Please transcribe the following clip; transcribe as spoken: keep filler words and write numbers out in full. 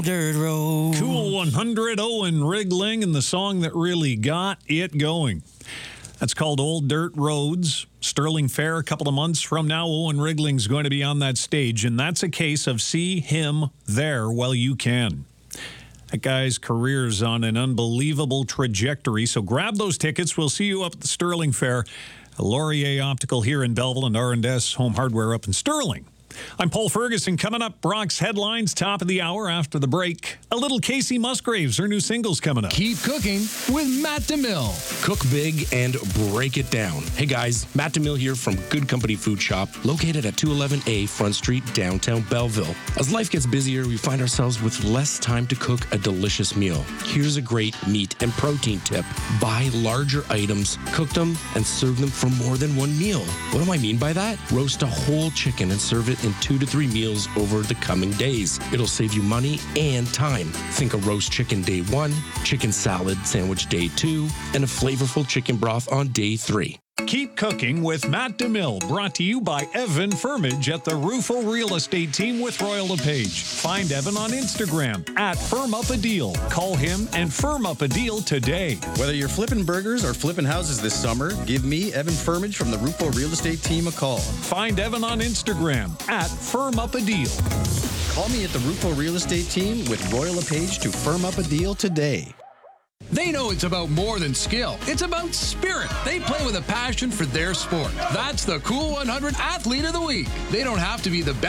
Dirt road. Cool one hundred, Owen Rigling, and the song that really got it going. That's called Old Dirt Roads. Sterling Fair a couple of months from now. Owen Rigling's going to be on that stage, and that's a case of see him there while you can. That guy's career's on an unbelievable trajectory, so grab those tickets. We'll see you up at the Sterling Fair. Laurier Optical here in Belleville and R and S Home Hardware up in Sterling. I'm Paul Ferguson. Coming up, Brock's headlines, top of the hour after the break. A little Casey Musgraves, her new single's coming up. Keep cooking with Matt DeMille. Cook big and break it down. Hey guys, Matt DeMille here from Good Company Food Shop, located at two eleven A Front Street, downtown Belleville. As life gets busier, we find ourselves with less time to cook a delicious meal. Here's a great meat and protein tip. Buy larger items, cook them, and serve them for more than one meal. What do I mean by that? Roast a whole chicken and serve it in two to three meals over the coming days. It'll save you money and time. Think a roast chicken day one, chicken salad sandwich day two, and a flavorful chicken broth on day three. Keep cooking with Matt DeMille, brought to you by Evan Firmage at the Rufo Real Estate Team with Royal LePage. Find Evan on Instagram at Firm Up a Deal. Call him and firm up a deal today. Whether you're flipping burgers or flipping houses this summer, give me, Evan Firmage from the Rufo Real Estate Team, a call. Find Evan on Instagram at Firm Up a Deal. Call me at the Rufo Real Estate Team with Royal LePage to firm up a deal today. They know it's about more than skill. It's about spirit. They play with a passion for their sport. That's the Cool one hundred Athlete of the Week. They don't have to be the best